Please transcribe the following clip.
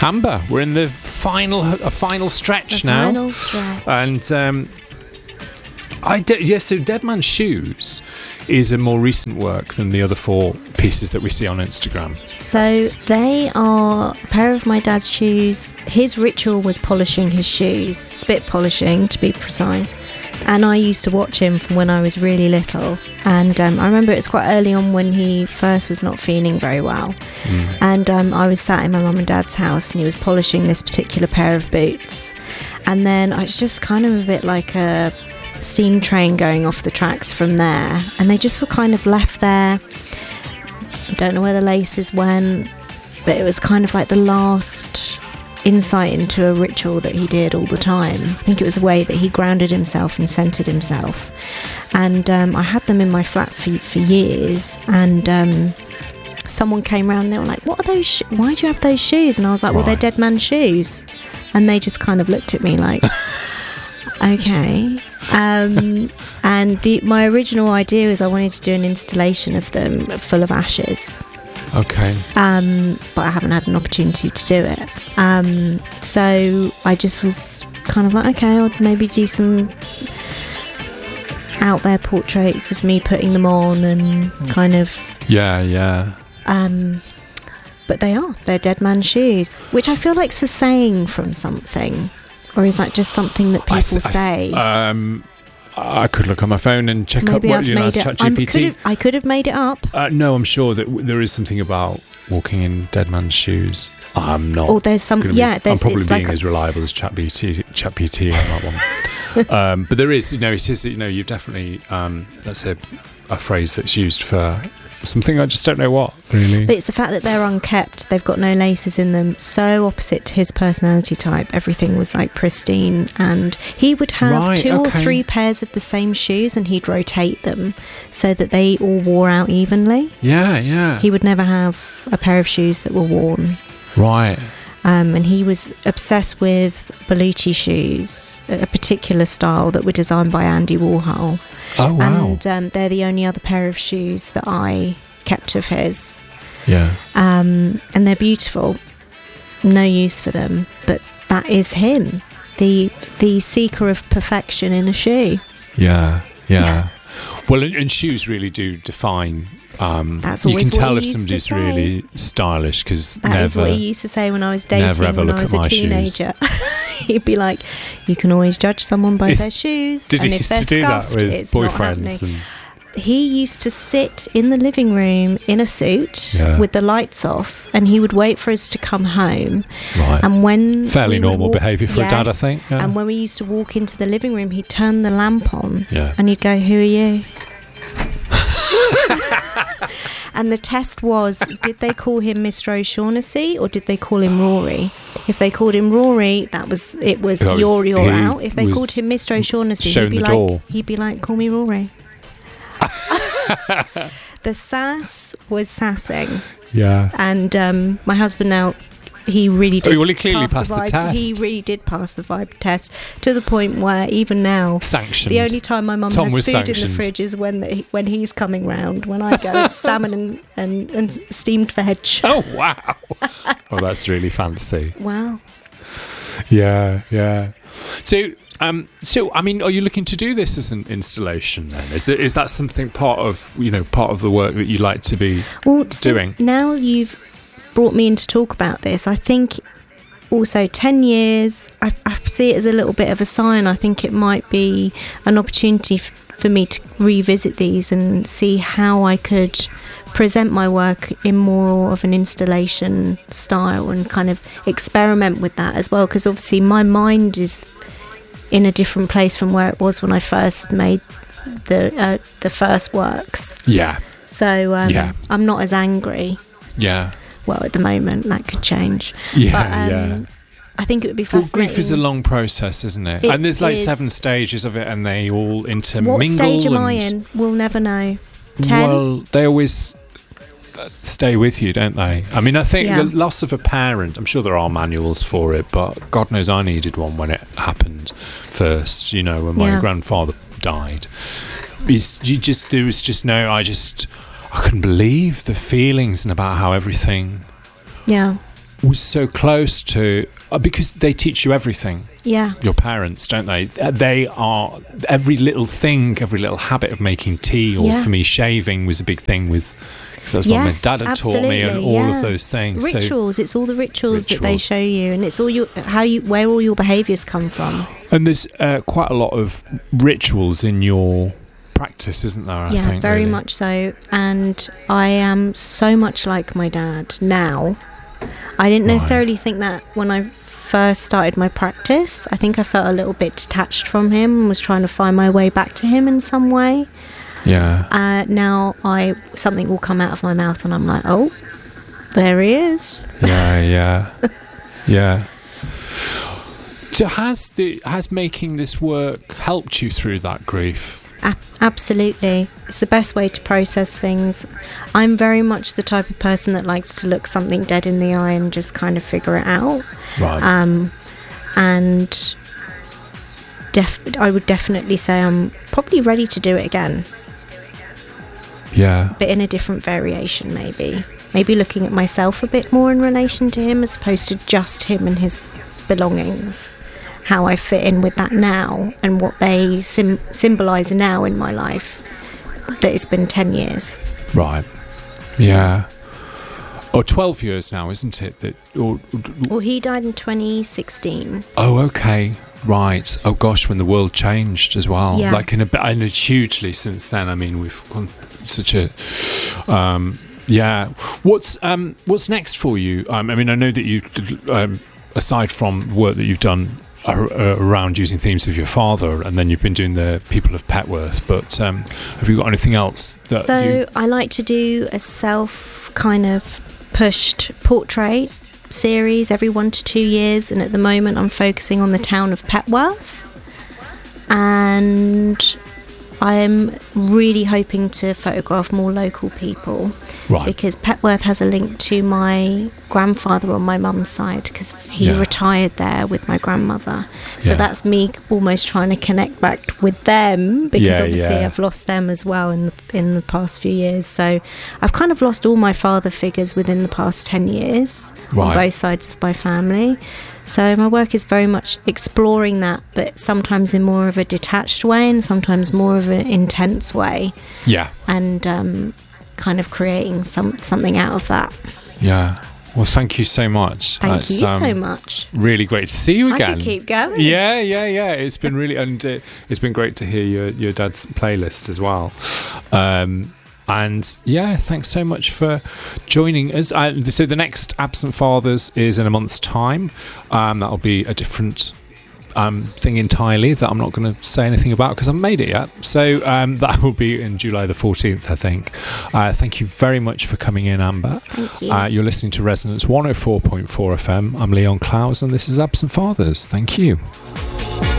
Amber, we're in the final stretch now. Final stretch. And so Dead Man's Shoes is a more recent work than the other 4 pieces that we see on Instagram. So they are a pair of my dad's shoes. His ritual was polishing his shoes, spit polishing to be precise. And I used to watch him from when I was really little. And I remember it was quite early on when he first was not feeling very well. And I was sat in my mum and dad's house and he was polishing this particular pair of boots. And then I was just kind of a bit like a steam train going off the tracks from there. And they just were kind of left there. I don't know where the laces went, but it was kind of like the last insight into a ritual that he did all the time. I think it was a way that he grounded himself and centered himself. And I had them in my flat for years, and someone came around and they were like, what are those why do you have those shoes? And I was like, well, they're Dead Man's Shoes. And they just kind of looked at me like, okay. And my original idea was I wanted to do an installation of them full of ashes. Okay. But I haven't had an opportunity to do it. So I just was kind of like, okay, I'll maybe do some out there portraits of me putting them on and kind of... Yeah. But they're Dead Man's Shoes, which I feel like's a saying from something. Or is that just something that people say? I could look on my phone and check Maybe up what I've you know as made it. ChatGPT. I could have made it up. No, I'm sure that there is something about walking in Dead Man's Shoes. I'm not. Or there's some. I'm probably being like as reliable as ChatGPT on that one. But there is, it is, you've definitely. That's a phrase that's used for something I just don't know what, really. But it's the fact that they're unkept. They've got no laces in them. So opposite to his personality type. Everything was like pristine. And he would have 2 or 3 pairs of the same shoes and he'd rotate them so that they all wore out evenly. Yeah. He would never have a pair of shoes that were worn. Right. And he was obsessed with Bellucci shoes, a particular style that were designed by Andy Warhol. Oh, wow. And they're the only other pair of shoes that I kept of his. Yeah. And they're beautiful. No use for them. But that is him. The seeker of perfection in a shoe. Yeah. Well, and shoes really do define... That's you always can tell what if he used to somebody's say. really stylish because That is what he used to say when I was dating, ever when look I was at a my teenager. He'd be like, you can always judge someone by their shoes. Did and he if used they're to do that scuffed, with it's not boyfriends? happening. He used to sit in the living room in a suit with the lights off, and he would wait for us to come home. Right. And when fairly normal behaviour for a dad, I think. Yeah. And when we used to walk into the living room, he'd turn the lamp on, and he'd go, "Who are you?" And the test was, did they call him Mr. O'Shaughnessy or did they call him Rory? If they called him Rory, it was you're out. If they called him Mr. O'Shaughnessy, he'd be like, call me Rory. The sass was sassing. Yeah. And my husband now, he really did. Well, he clearly passed the test. He really did pass the vibe test to the point where even now, sanctioned. The only time my mum has food sanctioned. in the fridge is when he's coming round. When I go, it's salmon and steamed veg. Oh wow! Oh, that's really fancy. Wow. Yeah. So I mean, are you looking to do this as an installation then? Is that something part of the work that you like to be doing? Now you've brought me in to talk about this. I think also 10 years, I see it as a little bit of a sign. I think it might be an opportunity for me to revisit these and see how I could present my work in more of an installation style and kind of experiment with that as well, because obviously my mind is in a different place from where it was when I first made the first works. Yeah. So I'm not as angry. Yeah. Well, at the moment, that could change. Yeah, but, I think it would be fascinating. Well, grief is a long process, isn't it? And there's like 7 stages of it, and they all intermingle. What stage am I in? We'll never know. 10? Well, they always stay with you, don't they? I mean, I think the loss of a parent, I'm sure there are manuals for it, but God knows I needed one when it happened first, when my grandfather died. I couldn't believe the feelings and about how everything was so close to, because they teach you everything. Yeah. Your parents, don't they? They are, every little thing, every little habit of making tea, or for me, shaving was a big thing with, because that's what my dad had taught me, and all of those things. Rituals, it's all the rituals that they show you, and it's all where all your behaviours come from. And there's quite a lot of rituals in your practice, isn't there? I think very much so. And I am so much like my dad now. I didn't necessarily think that when I first started my practice. I think I felt a little bit detached from him and was trying to find my way back to him in some way. Yeah. Now something will come out of my mouth and I'm like, oh, there he is. Yeah. So has making this work helped you through that grief? Absolutely. It's the best way to process things. I'm very much the type of person that likes to look something dead in the eye and just kind of figure it out. Right. And I would definitely say I'm probably ready to do it again. Yeah. But in a different variation, maybe. Maybe looking at myself a bit more in relation to him as opposed to just him and his belongings. How I fit in with that now and what they symbolise now in my life. That it's been 10 years. Right. Yeah. Or 12 years now, isn't it? Well, he died in 2016. Oh, okay. Right. Oh, gosh, when the world changed as well. Yeah. Like I know hugely since then. I mean, we've gone such a... yeah. What's next for you? I mean, I know that you, aside from work that you've done around using themes of your father, and then you've been doing the People of Petworth, but have you got anything else that I like to do a self kind of pushed portrait series every 1 to 2 years, and at the moment I'm focusing on the town of Petworth, and I'm really hoping to photograph more local people. Right. Because Petworth has a link to my grandfather on my mum's side, because he retired there with my grandmother. So that's me almost trying to connect back with them, because obviously I've lost them as well in the past few years. So I've kind of lost all my father figures within the past 10 years on both sides of my family. So my work is very much exploring that, but sometimes in more of a detached way and sometimes more of an intense way. Yeah. And kind of creating something out of that. Yeah. Well, thank you so much. Thank you so much. Really great to see you again. I can keep going. Yeah. It's been really, and it's been great to hear your dad's playlist as well. And yeah, thanks so much for joining us. So the next Absent Fathers is in a month's time. That'll be a different thing entirely that I'm not going to say anything about because I haven't made it yet. So that will be in July the 14th, I think. Thank you very much for coming in, Amber. Thank you. You're listening to Resonance 104.4 FM. I'm Leon Clowes and this is Absent Fathers. Thank you.